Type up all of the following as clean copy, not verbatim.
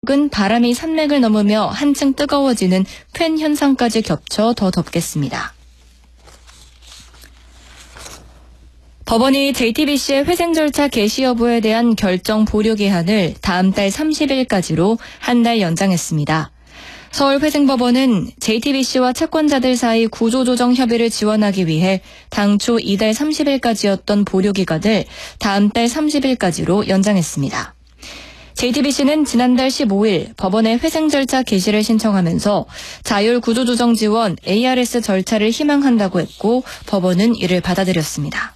지역은 바람이 산맥을 넘으며 한층 뜨거워지는 팬 현상까지 겹쳐 더 덥겠습니다. 법원이 JTBC의 회생 절차 개시 여부에 대한 결정 보류 기한을 다음 달 30일까지로 한 달 연장했습니다. 서울회생법원은 JTBC와 채권자들 사이 구조조정 협의를 지원하기 위해 당초 이달 30일까지였던 보류 기간을 다음 달 30일까지로 연장했습니다. JTBC는 지난달 15일 법원에 회생 절차 개시를 신청하면서 자율 구조조정 지원 ARS 절차를 희망한다고 했고 법원은 이를 받아들였습니다.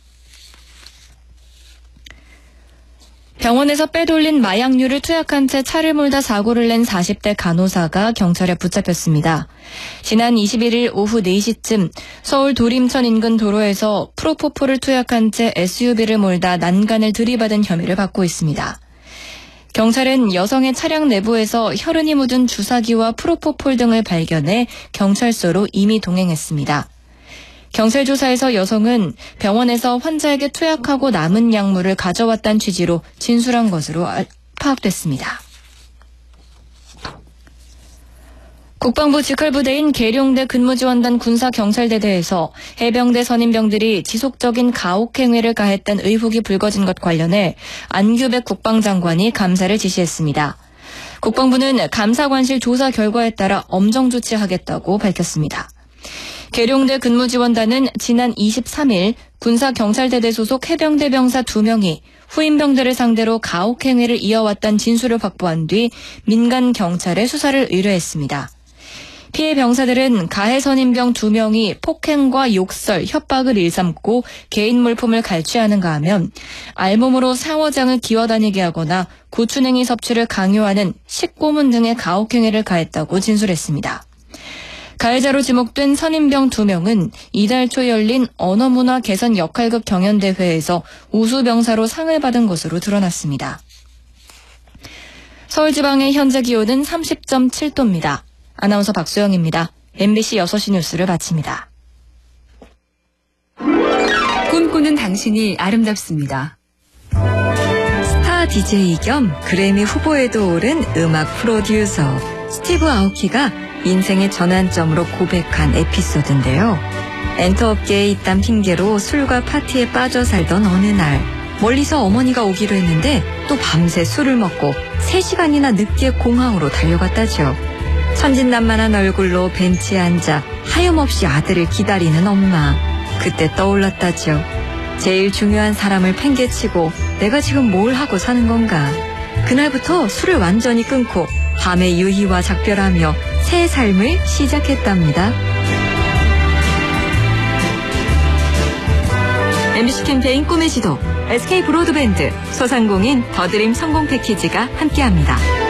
병원에서 빼돌린 마약류를 투약한 채 차를 몰다 사고를 낸 40대 간호사가 경찰에 붙잡혔습니다. 지난 21일 오후 4시쯤 서울 도림천 인근 도로에서 프로포폴을 투약한 채 SUV를 몰다 난간을 들이받은 혐의를 받고 있습니다. 경찰은 여성의 차량 내부에서 혈흔이 묻은 주사기와 프로포폴 등을 발견해 경찰서로 이미 동행했습니다. 경찰 조사에서 여성은 병원에서 환자에게 투약하고 남은 약물을 가져왔다는 취지로 진술한 것으로 파악됐습니다. 국방부 직할부대인 계룡대 근무지원단 군사경찰대대에서 해병대 선임병들이 지속적인 가혹행위를 가했다는 의혹이 불거진 것 관련해 안규백 국방장관이 감사를 지시했습니다. 국방부는 감사관실 조사 결과에 따라 엄정 조치하겠다고 밝혔습니다. 계룡대 근무지원단은 지난 23일 군사경찰대대 소속 해병대 병사 2명이 후임병들을 상대로 가혹행위를 이어왔다는 진술을 확보한 뒤 민간 경찰에 수사를 의뢰했습니다. 피해 병사들은 가해 선임병 2명이 폭행과 욕설, 협박을 일삼고 개인 물품을 갈취하는가 하면 알몸으로 샤워장을 기어다니게 하거나 고추냉이 섭취를 강요하는 식고문 등의 가혹행위를 가했다고 진술했습니다. 가해자로 지목된 선임병 2명은 이달 초 열린 언어문화 개선 역할극 경연대회에서 우수병사로 상을 받은 것으로 드러났습니다. 서울지방의 현재 기온은 30.7도입니다. 아나운서 박수영입니다. MBC 6시 뉴스를 마칩니다. 꿈꾸는 당신이 아름답습니다. 스타 DJ 겸 그래미 후보에도 오른 음악 프로듀서 스티브 아오키가 인생의 전환점으로 고백한 에피소드인데요. 엔터업계에 있단 핑계로 술과 파티에 빠져 살던 어느 날 멀리서 어머니가 오기로 했는데 또 밤새 술을 먹고 3시간이나 늦게 공항으로 달려갔다죠. 천진난만한 얼굴로 벤치에 앉아 하염없이 아들을 기다리는 엄마. 그때 떠올랐다죠. 제일 중요한 사람을 팽개치고 내가 지금 뭘 하고 사는 건가. 그날부터 술을 완전히 끊고 밤의 유희와 작별하며 새 삶을 시작했답니다. MBC 캠페인 꿈의 지도, SK 브로드밴드, 소상공인 더드림 성공 패키지가 함께합니다.